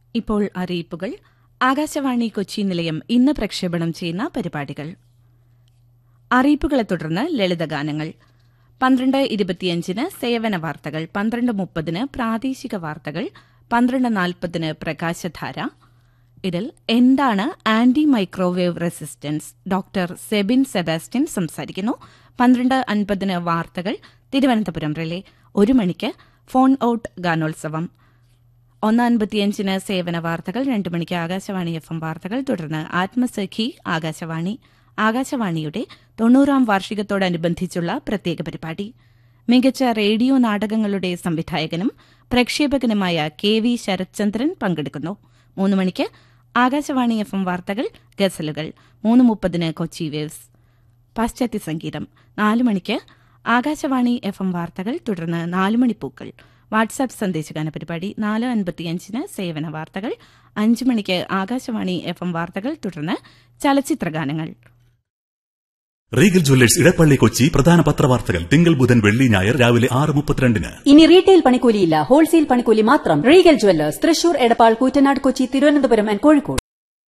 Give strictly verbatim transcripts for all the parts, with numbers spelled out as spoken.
ഇപ്പോൾ അറിയിപ്പുകൾ. ആകാശവാണി കൊച്ചി നിലയം ഇന്ന് പ്രക്ഷേപണം ചെയ്യുന്ന പരിപാടികൾ. അറിയിപ്പുകളെ തുടർന്ന് ലളിതഗാനങ്ങൾ. പന്ത്രണ്ട് ഇരുപത്തിയഞ്ചിന് സേവന വാർത്തകൾ, പന്ത്രണ്ട് മുപ്പതിന് പ്രാദേശിക വാർത്തകൾ, പന്ത്രണ്ട് നാൽപ്പതിന് പ്രകാശധാര. ഇതിൽ എന്താണ് anti microwave resistance, doctor Sebin Sebastian സംസാരിക്കുന്നു. പന്ത്രണ്ട് അൻപതിന് വാർത്തകൾ തിരുവനന്തപുരം റിലേ. ഒരു മണിക്ക് ഫോൺ ഔട്ട് ഗാനോത്സവം. ഒന്ന് അൻപത്തിയഞ്ചിന് സേവന വാർത്തകൾ, രണ്ട് മണിക്ക് ആകാശവാണി എഫ് എം വാർത്തകൾ, തുടർന്ന് ആത്മസഖി ആകാശവാണി. ആകാശവാണിയുടെ തൊണ്ണൂറാം വാർഷികത്തോടനുബന്ധിച്ചുള്ള പ്രത്യേക പരിപാടി. മികച്ച റേഡിയോ നാടകങ്ങളുടെ സംവിധായകനും പ്രക്ഷേപകനുമായ കെ വി ശരത്ചന്ദ്രൻ പങ്കെടുക്കുന്നു. മൂന്ന് മണിക്ക് ആകാശവാണി എഫ് എം വാർത്തകൾ, ഗസലുകൾ. മൂന്ന് മുപ്പതിന് കൊച്ചി വേവ്സ് പാശ്ചാത്യ സംഗീതം. നാല് മണിക്ക് ആകാശവാണി എഫ് എം വാർത്തകൾ, തുടർന്ന് നാലുമണിപ്പൂക്കൾ വാട്സാപ്പ് സന്ദേശഗാന പരിപാടി. നാല് അൻപത്തിയഞ്ചിന് സേവന വാർത്തകൾ, അഞ്ച് മണിക്ക് ആകാശവാണി എഫ് എം വാർത്തകൾ, തുടർന്ന് ചലച്ചിത്രഗാനങ്ങൾ. റീഗൽ ജ്വല്ലേഴ്സ് ഇടപ്പള്ളി കൊച്ചി പ്രധാന പത്രവാർത്തകൾ തിങ്കൾ ബുധൻ വെള്ളി ഞായർ രാവിലെ ആറ് മുപ്പത്തിരണ്ടിന്. ഇനി റീറ്റെയിൽ പണിക്കൂലിയില്ല, ഹോൾസെയിൽ പണിക്കൂലി മാത്രം. Regal Jewellers Thrissur, Edappal, Koottanad, Kochi, Thiruvananthapuram and Kozhikode.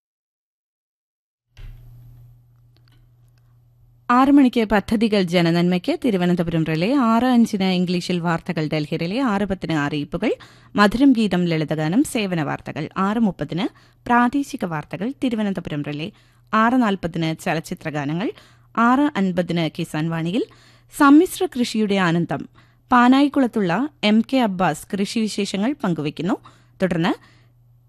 ആറ് മണിക്ക് പദ്ധതികൾ ജനനന്മയ്ക്ക് തിരുവനന്തപുരം റിലേ. ആറ് അഞ്ചിന് ഇംഗ്ലീഷിൽ വാർത്തകൾ ഡൽഹി റിലേ. ആറ് പത്തിന് അറിയിപ്പുകൾ, മധുരം ഗീതം, ലളിതഗാനം, സേവന വാർത്തകൾ. ആറ് മുപ്പതിന് പ്രാദേശിക വാർത്തകൾ തിരുവനന്തപുരം റിലേ. ആറ് നാൽപ്പതിന് ചലച്ചിത്രഗാനങ്ങൾ. ആറ് അൻപതിന് കിസാൻ വാണിയിൽ സമ്മിശ്ര കൃഷിയുടെ ആനന്ദം, പാനായിക്കുളത്തുള്ള എം കെ അബ്ബാസ് കൃഷിവിശേഷങ്ങൾ പങ്കുവയ്ക്കുന്നു. തുടർന്ന്